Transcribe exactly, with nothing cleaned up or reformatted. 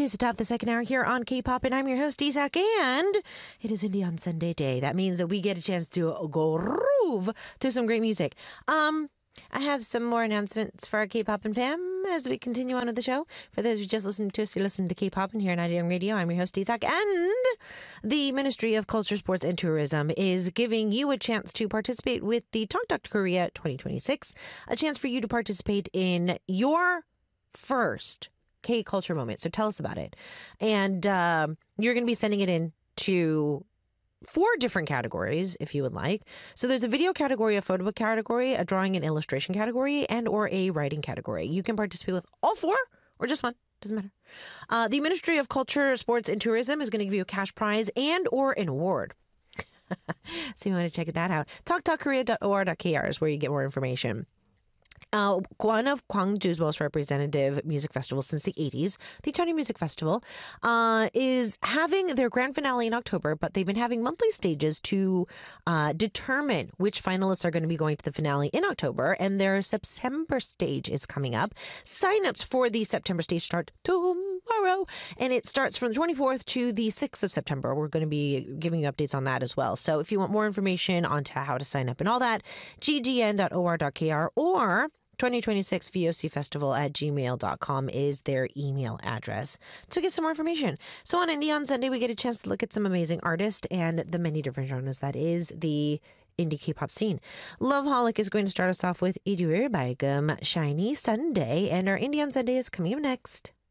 is the top of the second hour here on K-Pop, and I'm your host, Isak, and it is Indie on Sunday day. That means that we get a chance to go groove to some great music. Um, I have some more announcements for our K-Pop and fam as we continue on with the show. For those who just listened to us, you listen to K-Pop and here on Young Radio. I'm your host, Isak, and the Ministry of Culture, Sports, and Tourism is giving you a chance to participate with the Talk Talk to Korea twenty twenty-six, a chance for you to participate in your first K-Culture moment. So tell us about it. And uh, you're going to be sending it in to four different categories, if you would like. So there's a video category, a photo book category, a drawing and illustration category, and or a writing category. You can participate with all four or just one. Doesn't matter. Uh, the Ministry of Culture, Sports, and Tourism is going to give you a cash prize and or an award. So you want to check that out. talk talk korea dot o r dot k r is where you get more information. Uh, one of Gwangju's most representative music festivals since the eighties, the Cheonju Music Festival, uh, is having their grand finale in October, but they've been having monthly stages to uh, determine which finalists are going to be going to the finale in October, and their September stage is coming up. Sign-ups for the September stage start tomorrow, and it starts from the twenty-fourth to the sixth of September. We're going to be giving you updates on that as well. So if you want more information on to how to sign up and all that, g d n dot o r dot k r or twenty twenty-six V O C Festival at gmail dot com is their email address to get some more information. So on Indie on Sunday, we get a chance to look at some amazing artists and the many different genres that is the indie K-pop scene. Loveholic is going to start us off with 일요일 밝음 Shiny Sunday, and our Indie on Sunday is coming up next.